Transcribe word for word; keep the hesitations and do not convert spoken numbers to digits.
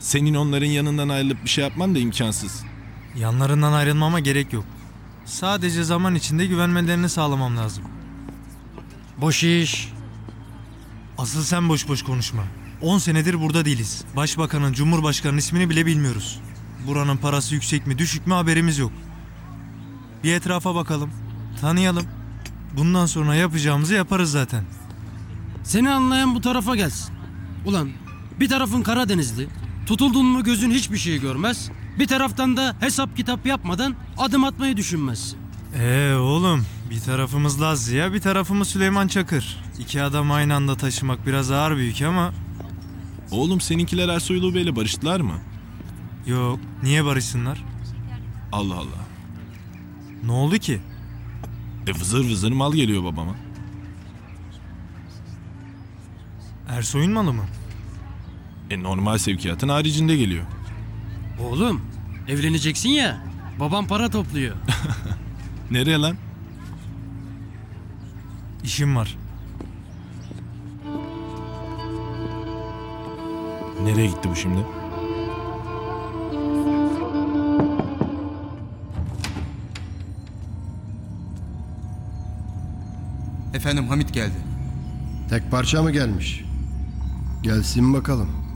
Senin onların yanından ayrılıp bir şey yapman da imkansız. Yanlarından ayrılmama gerek yok. Sadece zaman içinde güvenmelerini sağlamam lazım. Boş iş. Asıl sen boş boş konuşma. on senedir burada değiliz. Başbakanın, cumhurbaşkanının ismini bile bilmiyoruz. Buranın parası yüksek mi, düşük mü haberimiz yok. Bir etrafa bakalım, tanıyalım. Bundan sonra yapacağımızı yaparız zaten. Seni anlayan bu tarafa gelsin. Ulan bir tarafın Karadenizli. Tutuldun mu gözün hiçbir şey görmez. Bir taraftan da hesap kitap yapmadan adım atmayı düşünmezsin. Ee oğlum, bir tarafımız Laz Ziya, bir tarafımız Süleyman Çakır. İki adam aynı anda taşımak biraz ağır bir yük ama... Oğlum seninkiler Ersoy Ulu Bey'le barıştılar mı? Yok, niye barışsınlar? Allah Allah. Ne oldu ki? E vızır vızır mal geliyor babama. Ersoy'un malı mı? E normal sevkiyatın haricinde geliyor. Oğlum evleneceksin ya. Babam para topluyor. Nereye lan? İşim var. Nereye gitti bu şimdi? Efendim Hamit geldi. Tek parça mı gelmiş? Gelsin bakalım.